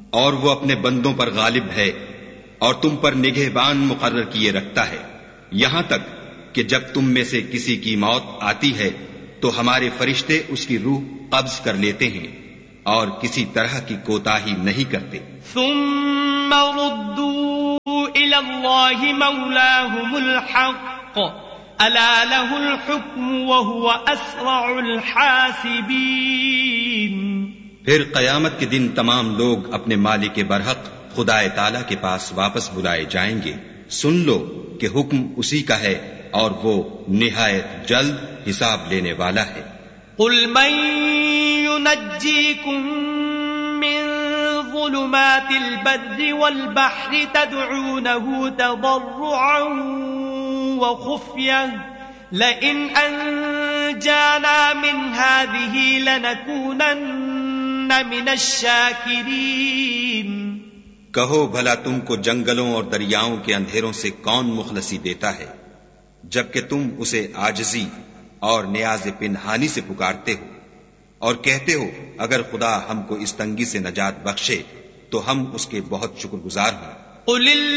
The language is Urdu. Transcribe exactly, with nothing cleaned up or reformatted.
اور وہ اپنے بندوں پر غالب ہے اور تم پر نگہبان مقرر کیے رکھتا ہے، یہاں تک کہ جب تم میں سے کسی کی موت آتی ہے تو ہمارے فرشتے اس کی روح قبض کر لیتے ہیں اور کسی طرح کی کوتاہی نہیں کرتے۔ ثم ردوا إلى الله مولاهم الحق ألا له الحكم وهو أسرع الحاسبين۔ پھر قیامت کے دن تمام لوگ اپنے مالک برحق خدا تعالی کے پاس واپس بلائے جائیں گے، سن لو کہ حکم اسی کا ہے اور وہ نہایت جلد حساب لینے والا ہے۔ قل من ينجيكم من ظلمات البر والبحر تدعونه تضرعا وخفية لئن أنجانا من هذه لنكونن من الشاكرين۔ کہو بھلا تم کو جنگلوں اور دریاؤں کے اندھیروں سے کون مخلصی دیتا ہے جبکہ تم اسے عاجزی اور نیاز پنہانی سے پکارتے ہو اور کہتے ہو اگر خدا ہم کو اس تنگی سے نجات بخشے تو ہم اس کے بہت شکر گزار ہوں۔